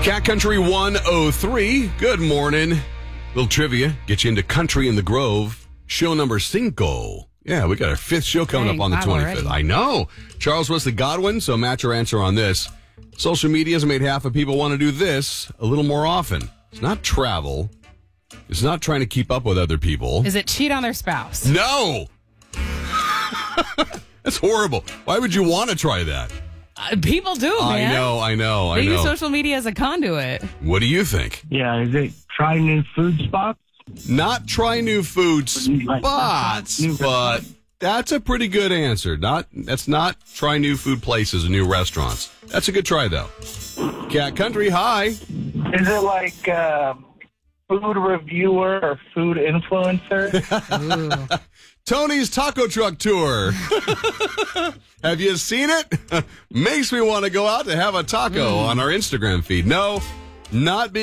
Cat Country 103. Good morning. Little trivia. Get you into Country in the Grove. Show number 5. Yeah, we got our 5th show coming up on the 25th. Already. I know. Charles Wesley Godwin, so match your answer on this. Social media has made half of people want to do this a little more often. It's not travel. It's not trying to keep up with other people. Is it cheat on their spouse? No. That's horrible. Why would you want to try that? People do, man. I know. They use social media as a conduit. What do you think? Yeah, is it try new food spots? Not try new food spots, but that's a pretty good answer. That's not try new food places and new restaurants. That's a good try, though. Cat Country, hi. Is it like food reviewer or food influencer? Tony's Taco Truck Tour. Have you seen it? Makes me want to go out to have a taco on our Instagram feed. No, not being